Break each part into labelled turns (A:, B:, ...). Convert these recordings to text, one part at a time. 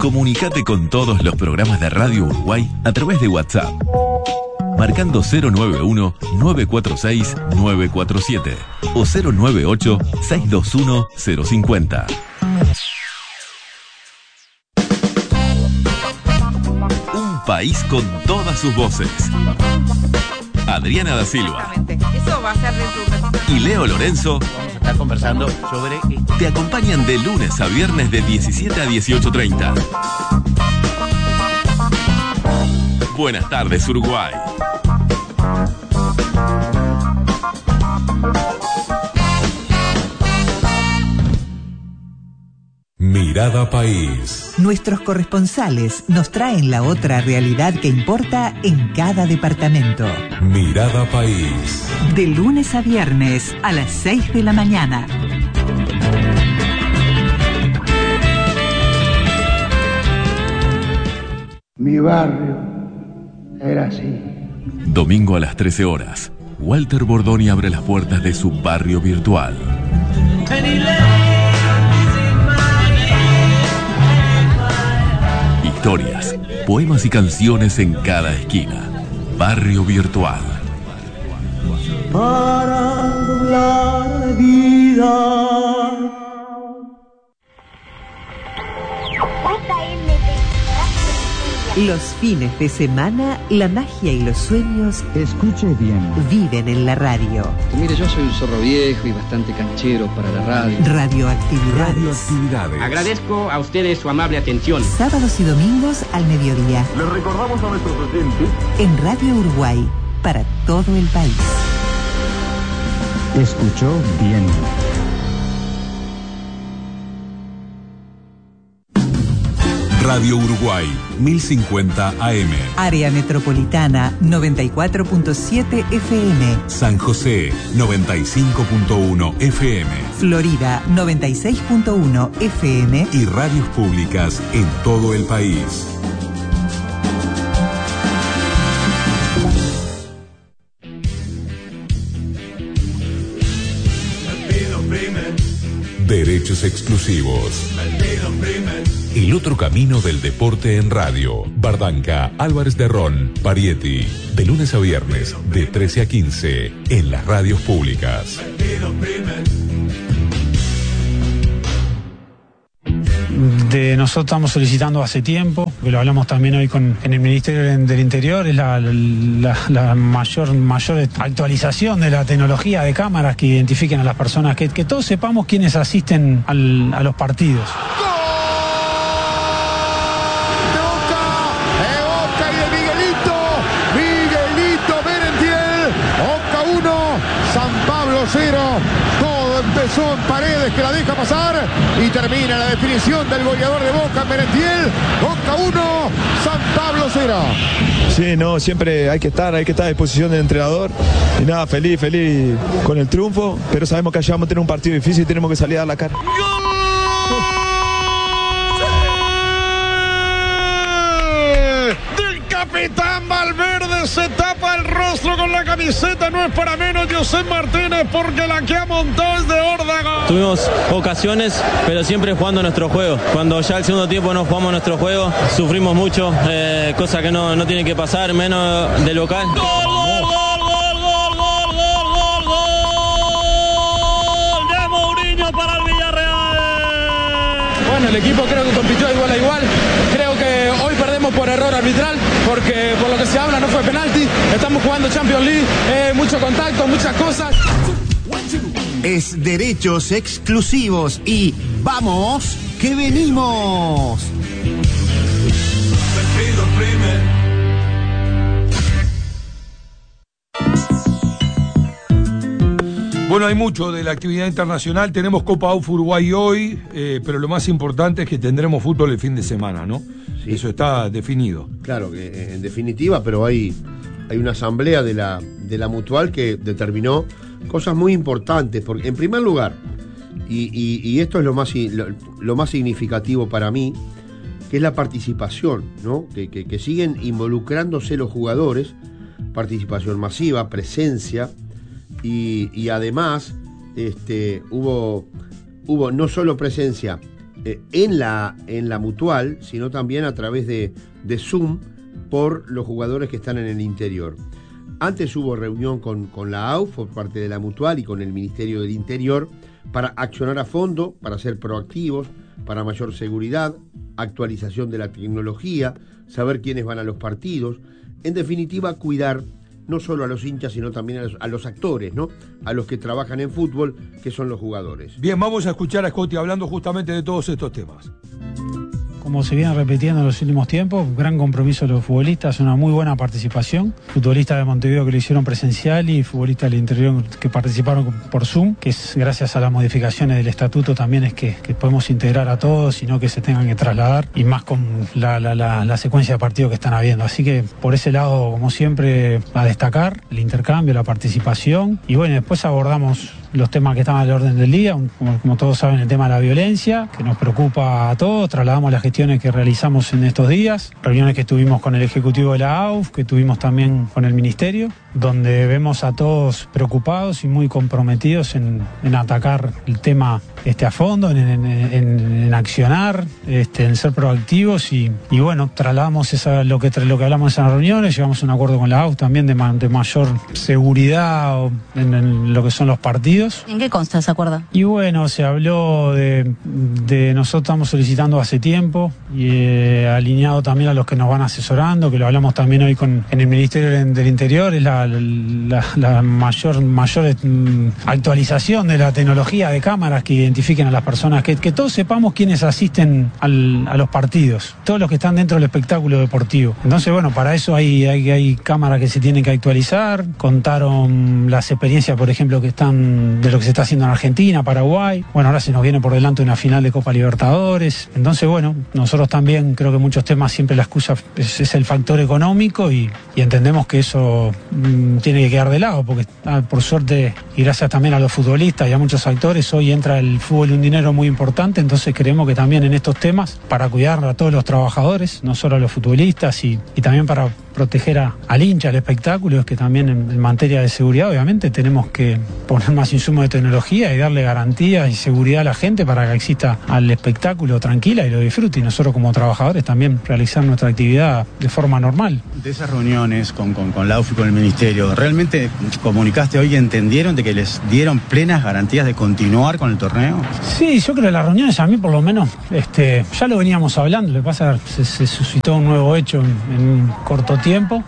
A: Comunicate con todos los programas de Radio Uruguay a través de WhatsApp, marcando 091-946-947 o 098-621-050. Un país con todas sus voces. Adriana da Silva.
B: Eso va a ser dentro de un ratito.
A: Y Leo Lorenzo
C: vamos a estar conversando sobre...
A: te acompañan de lunes a viernes de 17 a 18:30. Buenas tardes, Uruguay.
D: Mirada País.
E: Nuestros corresponsales nos traen la otra realidad que importa en cada departamento.
D: Mirada País.
E: De lunes a viernes a las 6 de la mañana.
F: Mi barrio era así.
A: Domingo a las 13 horas, Walter Bordoni abre las puertas de su barrio virtual. Historias, poemas y canciones en cada esquina. Barrio Virtual.
F: Para doblar la vida.
E: Los fines de semana, la magia y los sueños,
G: escuche bien,
E: viven en la radio.
G: Mire, yo soy un zorro viejo y bastante canchero para la radio.
E: Radioactividades.
C: Agradezco a ustedes su amable atención.
E: Sábados y domingos al mediodía.
H: Les recordamos a nuestros oyentes
E: en Radio Uruguay, para todo el país.
G: Escuchó bien.
D: Radio Uruguay, 1050 AM.
E: Área Metropolitana, 94.7 FM.
D: San José, 95.1 FM.
E: Florida, 96.1 FM.
D: Y radios públicas en todo el país. Derechos exclusivos. El otro camino del deporte en radio. Bardanca, Álvarez de Ron, Parietti. De lunes a viernes, de 13 a 15, en las radios públicas.
I: Nosotros estamos solicitando hace tiempo, que lo hablamos también hoy en el Ministerio del Interior, es la mayor actualización de la tecnología de cámaras que identifiquen a las personas, que todos sepamos quiénes asisten a los partidos.
J: San Pablo 0, todo empezó en Paredes, que la deja pasar y termina la definición del goleador de Boca, Merentiel. Boca 1, San Pablo 0.
K: Sí, no, siempre hay que estar a disposición del entrenador y nada, feliz con el triunfo, pero sabemos que allá vamos a tener un partido difícil y tenemos que salir a dar la cara.
L: Capitán Valverde se tapa el rostro con la camiseta, no es para menos José Martínez, porque la que ha montado es de Órdago.
M: Tuvimos ocasiones, pero siempre jugando nuestro juego. Cuando ya el segundo tiempo no jugamos nuestro juego, sufrimos mucho, cosa que no tiene que pasar, menos de local.
L: ¡Gol de Mourinho para el Villarreal!
N: Bueno, el equipo creo que compitió igual a igual. Creo que hoy perdemos por error arbitral, porque por lo que se habla no fue penalti. Estamos jugando Champions League, mucho contacto, muchas cosas.
O: Es derechos exclusivos y ¡vamos que venimos!
P: Bueno, hay mucho de la actividad internacional. Tenemos Copa UF Uruguay hoy, pero lo más importante es que tendremos fútbol el fin de semana, ¿no? Sí. Eso está definido.
Q: Claro, que en definitiva, pero hay una asamblea de la Mutual que determinó cosas muy importantes. Porque, en primer lugar, y esto es lo más significativo para mí, que es la participación, ¿no? Que siguen involucrándose los jugadores, participación masiva, presencia. Y además hubo no solo presencia en la Mutual, sino también a través de Zoom por los jugadores que están en el interior. Antes hubo reunión con la AUF por parte de la Mutual y con el Ministerio del Interior para accionar a fondo, para ser proactivos, para mayor seguridad, actualización de la tecnología, saber quiénes van a los partidos, en definitiva cuidar no solo a los hinchas, sino también a los actores, ¿no? A los que trabajan en fútbol, que son los jugadores.
P: Bien, vamos a escuchar a Scotty hablando justamente de todos estos temas.
I: Como se viene repitiendo en los últimos tiempos, gran compromiso de los futbolistas, una muy buena participación. Futbolistas de Montevideo que lo hicieron presencial y futbolistas del interior que participaron por Zoom, que es gracias a las modificaciones del estatuto también es que podemos integrar a todos y no que se tengan que trasladar, y más con la secuencia de partidos que están habiendo. Así que por ese lado, como siempre, a destacar el intercambio, la participación, y bueno, después abordamos los temas que estaban al orden del día, como todos saben, el tema de la violencia, que nos preocupa a todos. Trasladamos las gestiones que realizamos en estos días, reuniones que tuvimos con el Ejecutivo de la AUF, que tuvimos también con el Ministerio, donde vemos a todos preocupados y muy comprometidos en atacar el tema a fondo, en accionar, en ser proactivos y bueno, trasladamos lo que hablamos en esas reuniones, llegamos a un acuerdo con la AUF también de mayor seguridad en lo que son los partidos.
R: ¿En qué consta ese acuerdo? Y
I: bueno, se habló de nosotros estamos solicitando hace tiempo y alineado también a los que nos van asesorando, que lo hablamos también hoy en el Ministerio del Interior, es la mayor actualización de la tecnología de cámaras que identifiquen a las personas, que todos sepamos quiénes asisten a los partidos, todos los que están dentro del espectáculo deportivo. Entonces, bueno, para eso hay cámaras que se tienen que actualizar. Contaron las experiencias, por ejemplo, que están de lo que se está haciendo en Argentina, Paraguay. Bueno, ahora se nos viene por delante una final de Copa Libertadores. Entonces, bueno, nosotros también creo que muchos temas siempre la excusa es el factor económico y entendemos que eso tiene que quedar de lado, porque por suerte y gracias también a los futbolistas y a muchos actores, hoy entra el fútbol un dinero muy importante, entonces creemos que también en estos temas, para cuidar a todos los trabajadores, no solo a los futbolistas y también para proteger al hincha, al espectáculo, es que también en materia de seguridad obviamente tenemos que poner más insumos de tecnología y darle garantías y seguridad a la gente para que exista al espectáculo tranquila y lo disfrute, y nosotros como trabajadores también realizar nuestra actividad de forma normal.
S: De esas reuniones con la UF y con el Ministerio, ¿realmente comunicaste hoy y entendieron de que les dieron plenas garantías de continuar con el torneo?
I: Sí, yo creo que las reuniones a mí por lo menos ya lo veníamos hablando, lo que pasa es que se suscitó un nuevo hecho en un corto tiempo,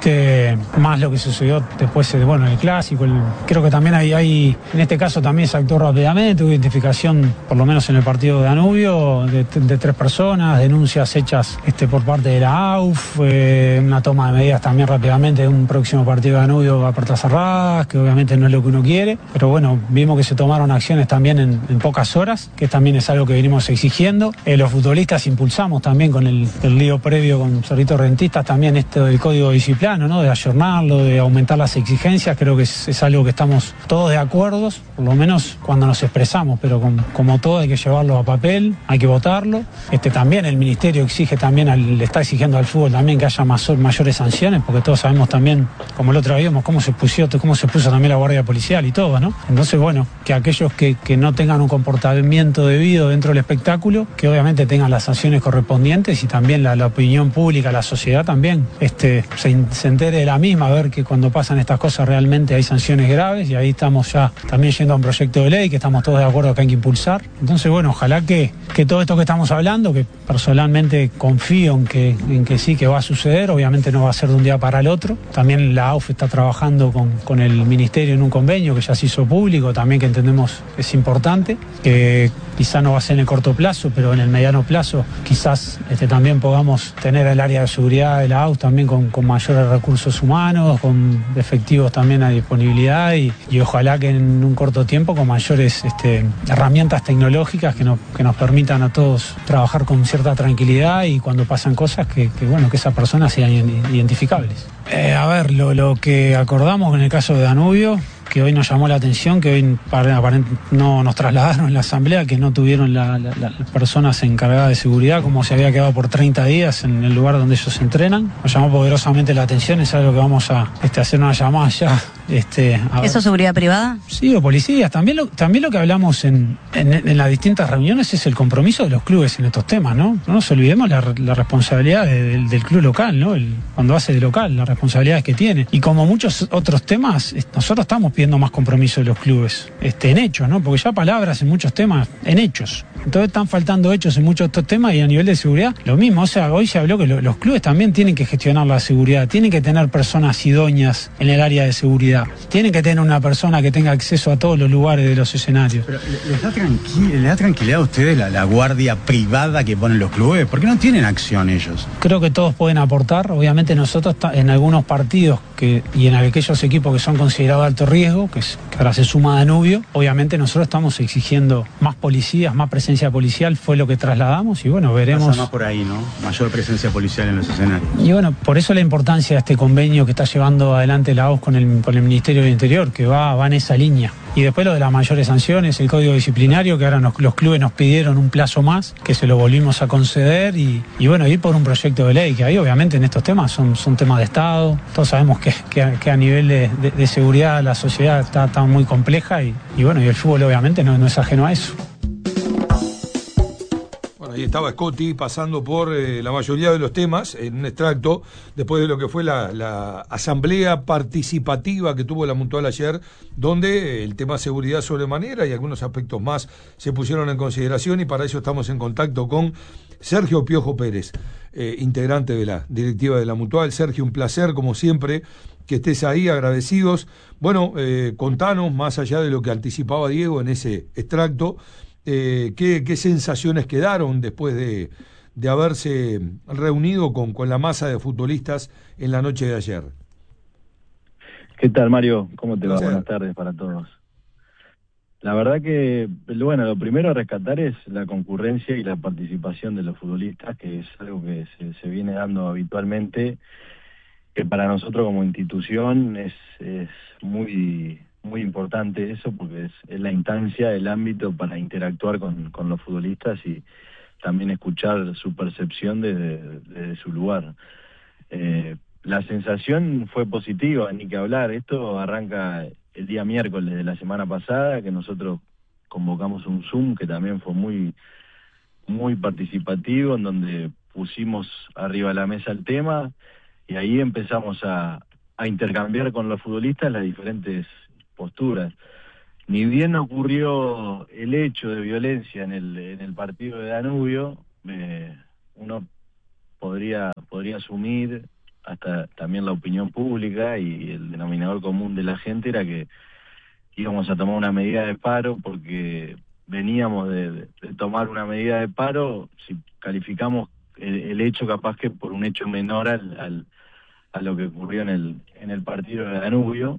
I: más lo que sucedió después en el clásico. Creo que también hay en este caso también se actuó rápidamente, hubo identificación por lo menos en el partido de Danubio de 3 personas, denuncias hechas por parte de la AUF, una toma de medidas también rápidamente de un próximo partido de Danubio a puertas cerradas, que obviamente no es lo que uno quiere, pero bueno, vimos que se tomaron acciones también en pocas horas, que también es algo que venimos exigiendo. Los futbolistas impulsamos también con el lío previo con Cerrito Rentistas también del código disciplinario, ¿no? De ayornarlo, de aumentar las exigencias. Creo que es algo que estamos todos de acuerdo, por lo menos cuando nos expresamos, pero como todo hay que llevarlo a papel, hay que votarlo. También el Ministerio le está exigiendo al fútbol también que haya mayores sanciones, porque todos sabemos también, como el otro día vimos, cómo se puso también la guardia policial y todo, ¿no? Entonces, bueno, que aquellos que no tengan un comportamiento debido dentro del espectáculo, que obviamente tengan las sanciones correspondientes, y también la opinión pública, la sociedad también se entere de la misma, a ver que cuando pasan estas cosas realmente hay sanciones graves, y ahí estamos ya también yendo a un proyecto de ley que estamos todos de acuerdo que hay que impulsar. Entonces, bueno, ojalá que todo esto que estamos hablando, que personalmente confío en que sí, que va a suceder, obviamente no va a ser de un día para el otro. También la AUF está trabajando con el Ministerio en un convenio que ya se hizo público, también que entendemos es importante, que quizá no va a ser en el corto plazo, pero en el mediano plazo quizás también podamos tener el área de seguridad de la AUF también con mayores recursos humanos, con efectivos también a disponibilidad y ojalá que en un corto tiempo con mayores herramientas tecnológicas que nos permitan a todos trabajar con cierta tranquilidad, y cuando pasan cosas que esas personas sean identificables. A ver, lo que acordamos en el caso de Danubio, que hoy nos llamó la atención, que hoy no nos trasladaron en la asamblea, que no tuvieron las personas encargadas de seguridad, como se había quedado por 30 días en el lugar donde ellos entrenan. Nos llamó poderosamente la atención, es algo que vamos a hacer una llamada ya
R: ¿Eso es seguridad privada?
I: Sí, o policías. También lo que hablamos en las distintas reuniones es el compromiso de los clubes en estos temas, ¿no? No nos olvidemos la responsabilidad del club local, ¿no? Cuando hace de local, las responsabilidades que tiene. Y como muchos otros temas, nosotros estamos pidiendo más compromiso de los clubes, en hechos, ¿no? Porque ya palabras en muchos temas, en hechos. Entonces están faltando hechos en muchos otros temas y a nivel de seguridad, lo mismo. O sea, hoy se habló que los clubes también tienen que gestionar la seguridad, tienen que tener personas idóneas en el área de seguridad, tienen que tener una persona que tenga acceso a todos los lugares de los escenarios.
S: Pero ¿les da tranquilidad a ustedes la guardia privada que ponen los clubes? ¿Por qué no tienen acción ellos?
I: Creo que todos pueden aportar. Obviamente nosotros en algunos partidos y en aquellos equipos que son considerados de alto riesgo, que ahora se suma Danubio, obviamente nosotros estamos exigiendo más policías, más presencia policial, fue lo que trasladamos y bueno, veremos.
S: Pasa más por ahí, ¿no? Mayor presencia policial en los escenarios.
I: Y bueno, por eso la importancia de este convenio que está llevando adelante la OS con el Ministerio del Interior, que va en esa línea. Y después lo de las mayores sanciones, el código disciplinario, que ahora los clubes nos pidieron un plazo más, que se lo volvimos a conceder y bueno, ir por un proyecto de ley, que ahí obviamente en estos temas son temas de Estado. Todos sabemos que a nivel de seguridad la sociedad está muy compleja y bueno, y el fútbol obviamente no es ajeno a eso.
P: Ahí estaba Scotti pasando por la mayoría de los temas en un extracto después de lo que fue la asamblea participativa que tuvo la Mutual ayer, donde el tema seguridad sobremanera y algunos aspectos más se pusieron en consideración y para eso estamos en contacto con Sergio Piojo Pérez, integrante de la directiva de la Mutual. Sergio, un placer como siempre que estés ahí, agradecidos. Bueno, contanos, más allá de lo que anticipaba Diego en ese extracto, ¿qué sensaciones quedaron después de haberse reunido con la masa de futbolistas en la noche de ayer?
T: ¿Qué tal, Mario? ¿Cómo te va? Buenas tardes para todos. La verdad que, bueno, lo primero a rescatar es la concurrencia y la participación de los futbolistas, que es algo que se viene dando habitualmente, que para nosotros como institución es muy importante eso, porque es la instancia, el ámbito para interactuar con los futbolistas y también escuchar su percepción desde su lugar. La sensación fue positiva, ni que hablar. Esto arranca el día miércoles de la semana pasada, que nosotros convocamos un Zoom que también fue muy participativo, en donde pusimos arriba de la mesa el tema y ahí empezamos a intercambiar con los futbolistas las diferentes posturas. Ni bien ocurrió el hecho de violencia en el partido de Danubio, uno podría asumir, hasta también la opinión pública y el denominador común de la gente era que íbamos a tomar una medida de paro, porque veníamos de tomar una medida de paro, si calificamos el hecho capaz que por un hecho menor a lo que ocurrió en el partido de Danubio,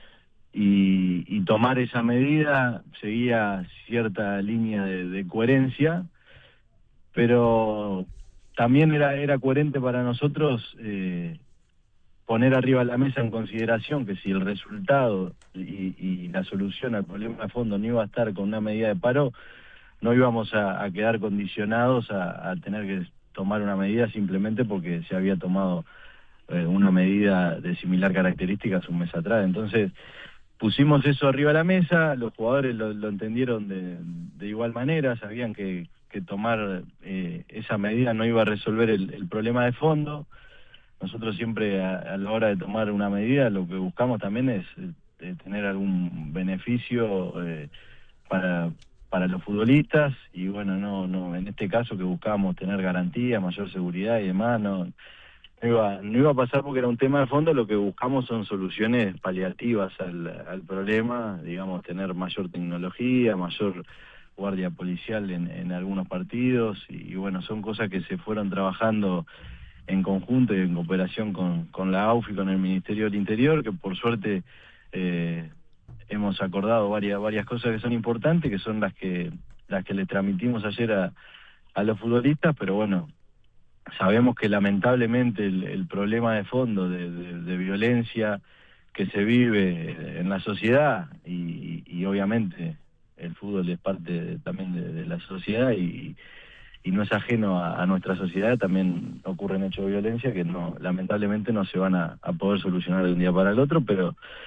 T: y tomar esa medida seguía cierta línea de coherencia, pero también era coherente para nosotros poner arriba de la mesa en consideración que si el resultado y la solución al problema de fondo no iba a estar con una medida de paro, no íbamos a quedar condicionados a tener que tomar una medida simplemente porque se había tomado una medida de similar características un mes atrás. Entonces pusimos eso arriba de la mesa, los jugadores lo entendieron de igual manera, sabían que tomar esa medida no iba a resolver el problema de fondo. Nosotros siempre a la hora de tomar una medida lo que buscamos también es tener algún beneficio para los futbolistas, y bueno, no en este caso que buscábamos tener garantía, mayor seguridad y demás, no iba a pasar porque era un tema de fondo. Lo que buscamos son soluciones paliativas al problema, digamos, tener mayor tecnología, mayor guardia policial en algunos partidos, y bueno, son cosas que se fueron trabajando en conjunto y en cooperación con la AUF y con el Ministerio del Interior, que por suerte hemos acordado varias cosas que son importantes, que son las que le transmitimos ayer a los futbolistas, pero bueno, sabemos que lamentablemente el problema de fondo de violencia que se vive en la sociedad, y obviamente el fútbol es parte también de la sociedad y no es ajeno a nuestra sociedad, también ocurren hechos de violencia que lamentablemente no se van a poder solucionar de un día para el otro, pero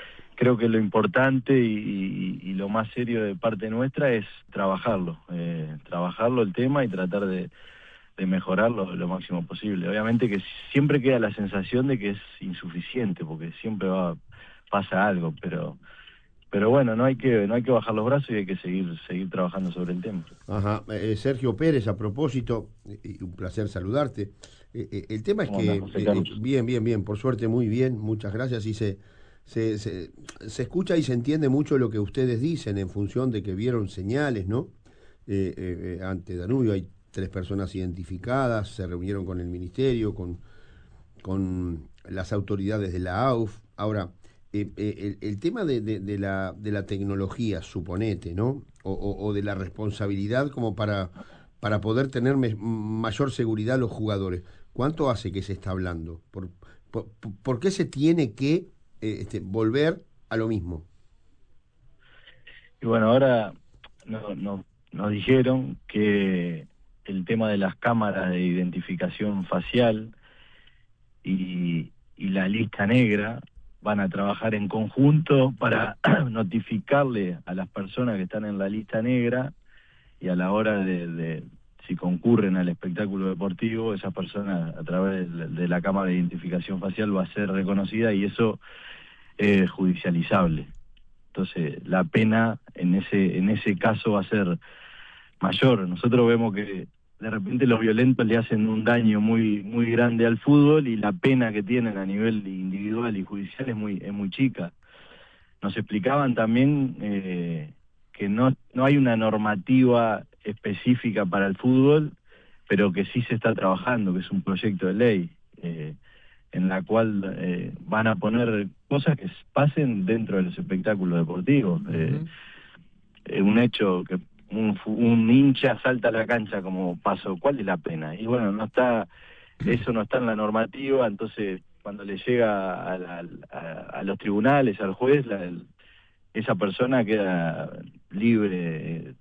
T: creo que lo importante y lo más serio de parte nuestra es trabajarlo el tema y tratar de mejorarlo lo máximo posible. Obviamente que siempre queda la sensación de que es insuficiente, porque siempre pasa algo, pero bueno, no hay que bajar los brazos y hay que seguir trabajando sobre el tema.
Q: Ajá. Sergio Pérez, a propósito, un placer saludarte. El tema es que bien, por suerte muy bien, muchas gracias, y se escucha y se entiende mucho lo que ustedes dicen en función de que vieron señales, ¿no? Ante Danubio hay 3 personas identificadas, se reunieron con el ministerio, con las autoridades de la AUF. Ahora, el tema de la tecnología, suponete, ¿no? O de la responsabilidad como para poder tener mayor seguridad a los jugadores. ¿Cuánto hace que se está hablando? ¿Por qué se tiene que volver a lo mismo?
T: Y bueno, ahora nos dijeron que el tema de las cámaras de identificación facial y la lista negra van a trabajar en conjunto para notificarle a las personas que están en la lista negra, y a la hora de si concurren al espectáculo deportivo, esa persona a través de la cámara de identificación facial va a ser reconocida, y eso es judicializable. Entonces la pena en ese caso va a ser mayor. Nosotros vemos que de repente los violentos le hacen un daño muy muy grande al fútbol, y la pena que tienen a nivel individual y judicial es muy chica. Nos explicaban también que no hay una normativa específica para el fútbol, pero que sí se está trabajando, que es un proyecto de ley en la cual van a poner cosas que pasen dentro de los espectáculos deportivos. Un hecho que un hincha salta a la cancha como pasó, ¿cuál es la pena? Y bueno, eso no está en la normativa. Entonces cuando le llega a los tribunales, al juez, esa persona queda libre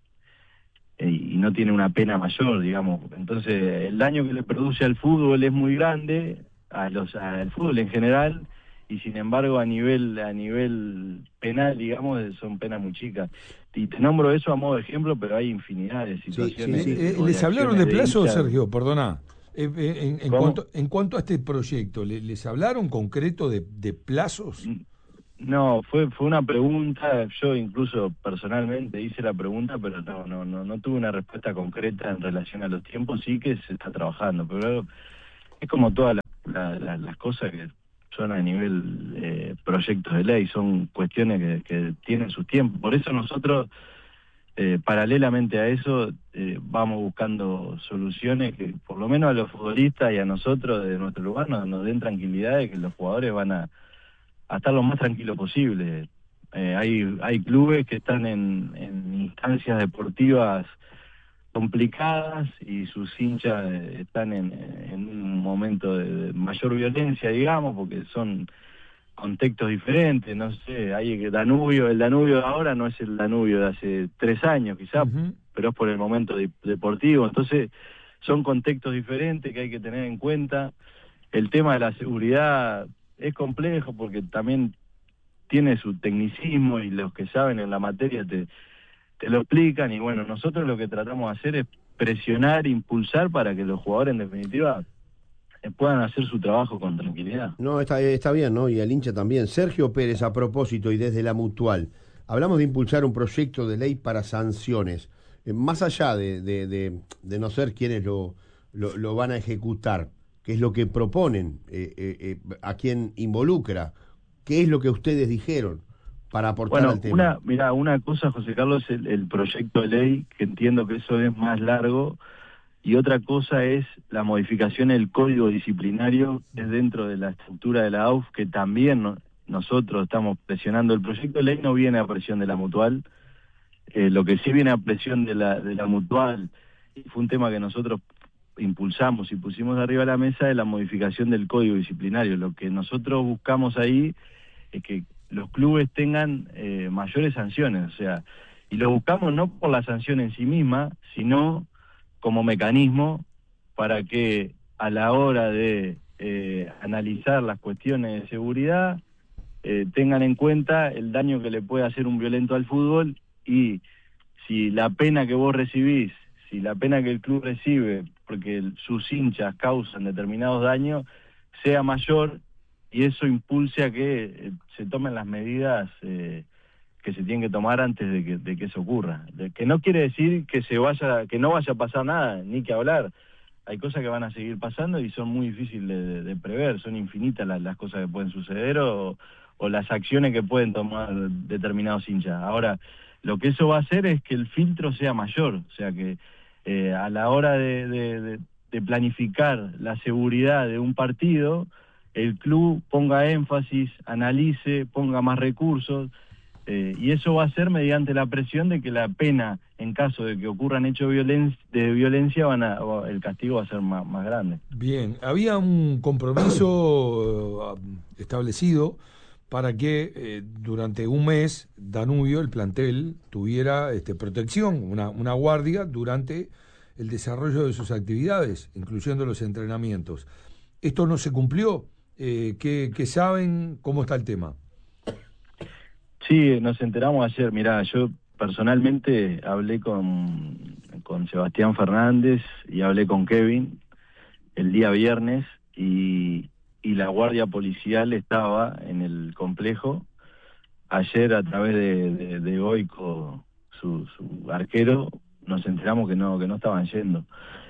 T: y no tiene una pena mayor, digamos. Entonces el daño que le produce al fútbol es muy grande, al fútbol en general, y sin embargo a nivel penal, digamos, son penas muy chicas. Y te nombro eso a modo de ejemplo, pero hay infinidad de situaciones.
P: ¿Les hablaron de plazo, Sergio? Perdona. En cuanto a este proyecto, ¿les hablaron concreto de plazos?
T: No, fue una pregunta. Yo incluso personalmente hice la pregunta, pero no tuve una respuesta concreta en relación a los tiempos. Sí que se está trabajando, pero es como todas las cosas que son a nivel proyectos de ley, son cuestiones que tienen sus tiempos. Por eso nosotros, paralelamente a eso, vamos buscando soluciones que por lo menos a los futbolistas y a nosotros de nuestro lugar nos den tranquilidad de que los jugadores van a estar lo más tranquilos posible. Hay clubes que están en instancias deportivas complicadas y sus hinchas están en un momento de mayor violencia, digamos, porque son contextos diferentes. No sé, hay el Danubio de ahora no es el Danubio de hace 3 años quizás, pero es por el momento deportivo. Entonces son contextos diferentes que hay que tener en cuenta. El tema de la seguridad es complejo porque también tiene su tecnicismo, y los que saben en la materia te lo explican. Y bueno, nosotros lo que tratamos de hacer es presionar, impulsar para que los jugadores en definitiva puedan hacer su trabajo con tranquilidad.
Q: No, está bien, ¿no? Y al hincha también. Sergio Pérez, a propósito, y desde la Mutual, hablamos de impulsar un proyecto de ley para sanciones. Más allá de no ser quienes lo van a ejecutar, ¿qué es lo que proponen? ¿A quién involucra? ¿Qué es lo que ustedes dijeron para aportar al tema?
T: Una cosa, José Carlos, es el proyecto de ley, que entiendo que eso es más largo, y otra cosa es la modificación del código disciplinario, que es dentro de la estructura de la AUF, que también nosotros estamos presionando. El proyecto de ley no viene a presión de la Mutual, lo que sí viene a presión de la Mutual, y fue un tema que nosotros impulsamos y pusimos arriba de la mesa, de la modificación del código disciplinario. Lo que nosotros buscamos ahí es que los clubes tengan mayores sanciones, o sea, y lo buscamos no por la sanción en sí misma, sino como mecanismo para que a la hora de analizar las cuestiones de seguridad tengan en cuenta el daño que le puede hacer un violento al fútbol, y si la pena que vos recibís, si la pena que el club recibe porque sus hinchas causan determinados daños, sea mayor, y eso impulse a que se tomen las medidas que se tienen que tomar antes de que eso ocurra. Que no quiere decir que no vaya a pasar nada, ni que hablar. Hay cosas que van a seguir pasando y son muy difíciles de prever, son infinitas las cosas que pueden suceder o las acciones que pueden tomar determinados hinchas. Ahora, lo que eso va a hacer es que el filtro sea mayor, o sea que a la hora de planificar la seguridad de un partido, el club ponga énfasis, analice, ponga más recursos, y eso va a ser mediante la presión de que la pena, en caso de que ocurran hechos de violencia, el castigo va a ser más grande.
P: Bien, había un compromiso establecido para que durante un mes Danubio, el plantel, tuviera protección, una guardia durante el desarrollo de sus actividades, incluyendo los entrenamientos. ¿Esto no se cumplió? ¿Qué saben? ¿Cómo está el tema?
T: Sí, nos enteramos ayer. Mirá, yo personalmente hablé con Sebastián Fernández y hablé con Kevin el día viernes, y la guardia policial estaba en el complejo. Ayer, a través de Goico, su arquero, nos enteramos que no estaban yendo.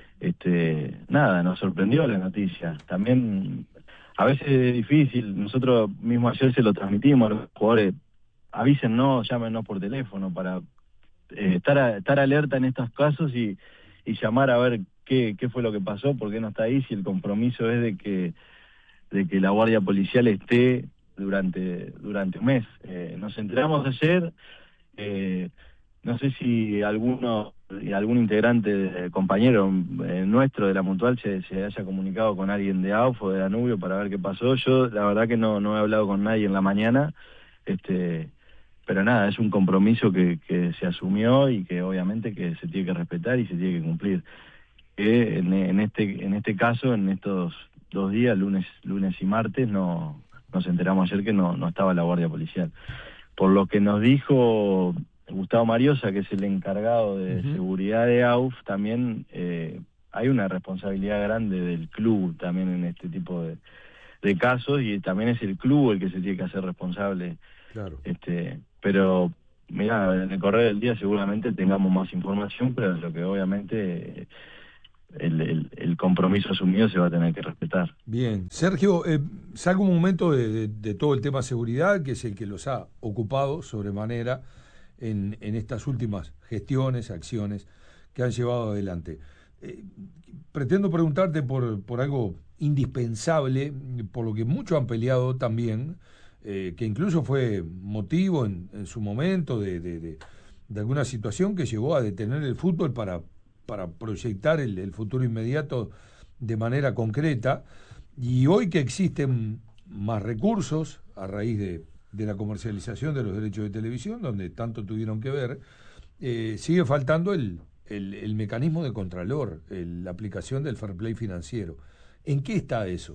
T: Nada, nos sorprendió la noticia. También a veces es difícil, nosotros mismos ayer se lo transmitimos a los jugadores: avísennos, llámenos por teléfono para estar alerta en estos casos y llamar a ver qué fue lo que pasó, por qué no está ahí, si el compromiso es de que la guardia policial esté durante un mes. Nos enteramos ayer, no sé si algún integrante, compañero nuestro de la Mutual se haya comunicado con alguien de AUF o de Danubio para ver qué pasó. Yo la verdad que no he hablado con nadie en la mañana, pero nada, es un compromiso que se asumió y que obviamente que se tiene que respetar y se tiene que cumplir. En este caso, en estos 2 días, lunes y martes, nos enteramos ayer que no estaba la guardia policial. Por lo que nos dijo Gustavo Mariosa, que es el encargado de seguridad de AUF, también hay una responsabilidad grande del club también en este tipo de casos, y también es el club el que se tiene que hacer responsable.
P: Claro.
T: Pero mirá, en el correr del día seguramente tengamos más información, pero lo que obviamente el compromiso asumido se va a tener que respetar.
P: Bien, Sergio, salgo un momento de todo el tema seguridad, que es el que los ha ocupado sobremanera en estas últimas gestiones, acciones que han llevado adelante. Pretendo preguntarte por algo indispensable, por lo que muchos han peleado también, que incluso fue motivo en su momento de alguna situación que llevó a detener el fútbol para proyectar el futuro inmediato de manera concreta, y hoy que existen más recursos a raíz de la comercialización de los derechos de televisión, donde tanto tuvieron que ver, sigue faltando el mecanismo de contralor, la aplicación del fair play financiero. ¿En qué está eso?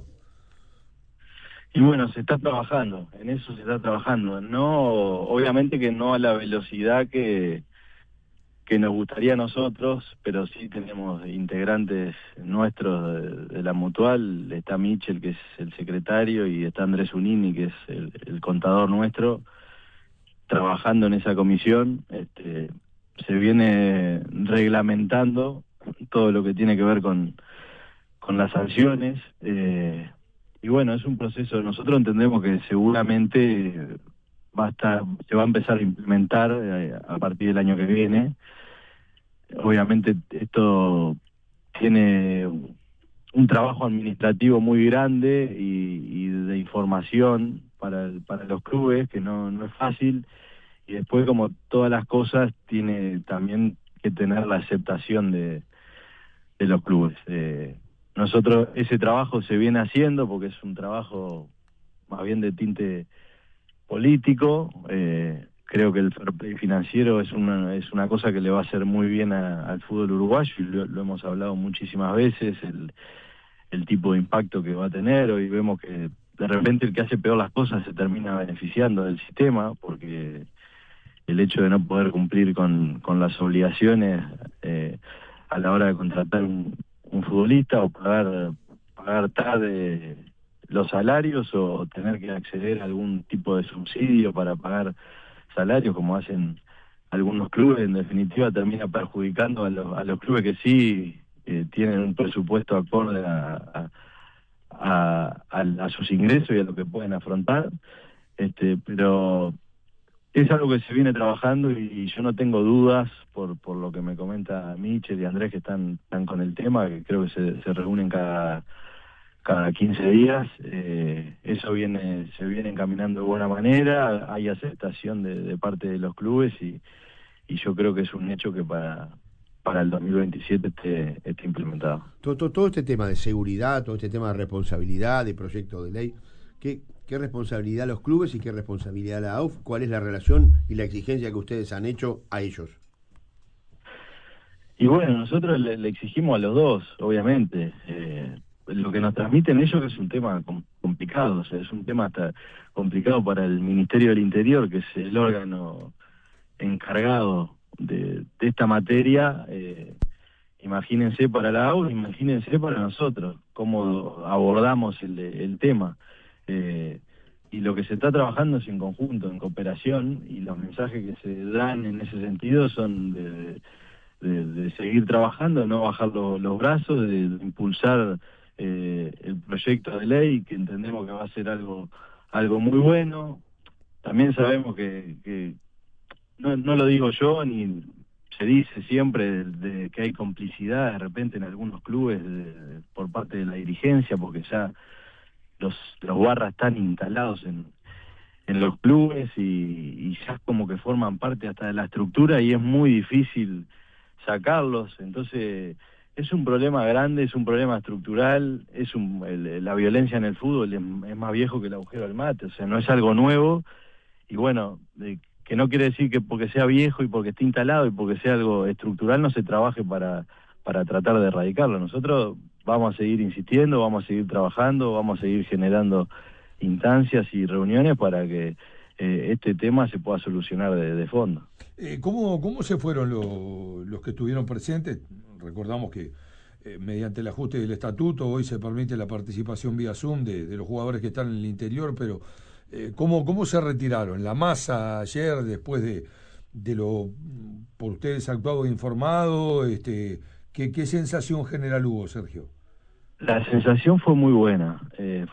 T: Y bueno, se está trabajando, en eso se está trabajando. No, obviamente que no a la velocidad que nos gustaría a nosotros, pero sí tenemos integrantes nuestros de la Mutual. Está Michel, que es el secretario, y está Andrés Unini, que es el contador nuestro, trabajando en esa comisión. Se viene reglamentando todo lo que tiene que ver con las sanciones, y bueno, es un proceso. Nosotros entendemos que seguramente se va a empezar a implementar a partir del año que viene. Obviamente esto tiene un trabajo administrativo muy grande y de información para los clubes, que no es fácil, y después, como todas las cosas, tiene también que tener la aceptación de los clubes. Nosotros ese trabajo se viene haciendo porque es un trabajo más bien de tinte político. Creo que el fair play financiero es una cosa que le va a hacer muy bien al fútbol uruguayo, y lo hemos hablado muchísimas veces, el tipo de impacto que va a tener. Hoy vemos que de repente el que hace peor las cosas se termina beneficiando del sistema, porque el hecho de no poder cumplir con las obligaciones a la hora de contratar un futbolista o pagar tarde los salarios o tener que acceder a algún tipo de subsidio para pagar salarios como hacen algunos clubes, en definitiva termina perjudicando a los clubes que sí tienen un presupuesto acorde a sus ingresos y a lo que pueden afrontar, pero es algo que se viene trabajando y yo no tengo dudas por lo que me comenta Michel y Andrés, que están con el tema, que creo que se reúnen cada 15 días. Eso se viene encaminando de buena manera, hay aceptación de parte de los clubes y yo creo que es un hecho que para el 2027 esté implementado.
Q: Todo este tema de seguridad, todo este tema de responsabilidad, de proyecto de ley, ¿qué responsabilidad los clubes y qué responsabilidad la AUF? ¿Cuál es la relación y la exigencia que ustedes han hecho a ellos?
T: Y bueno, nosotros le exigimos a los dos, obviamente. Lo que nos transmiten ellos es un tema complicado, o sea, es un tema hasta complicado para el Ministerio del Interior, que es el órgano encargado de esta materia. Imagínense para la AUF, imagínense para nosotros, cómo abordamos el tema. Y lo que se está trabajando es en conjunto, en cooperación, y los mensajes que se dan en ese sentido son de seguir trabajando, no bajar los brazos, de impulsar el proyecto de ley, que entendemos que va a ser algo muy bueno. También sabemos que no lo digo yo, ni se dice siempre de que hay complicidad de repente en algunos clubes por parte de la dirigencia, porque ya los barras están instalados en los clubes y ya como que forman parte hasta de la estructura y es muy difícil sacarlos. Entonces es un problema grande, es un problema estructural, la violencia en el fútbol es más viejo que el agujero del mate, o sea, no es algo nuevo. Y bueno, que no quiere decir que porque sea viejo y porque esté instalado y porque sea algo estructural no se trabaje para tratar de erradicarlo. Nosotros vamos a seguir insistiendo, vamos a seguir trabajando, vamos a seguir generando instancias y reuniones para que este tema se pueda solucionar de fondo.
P: ¿Cómo se fueron los que estuvieron presentes? Recordamos que mediante el ajuste del estatuto hoy se permite la participación vía Zoom de los jugadores que están en el interior, pero ¿cómo se retiraron? ¿La masa ayer, después de lo por ustedes actuado e informado? ¿Qué sensación general hubo, Sergio?
T: La sensación fue muy buena.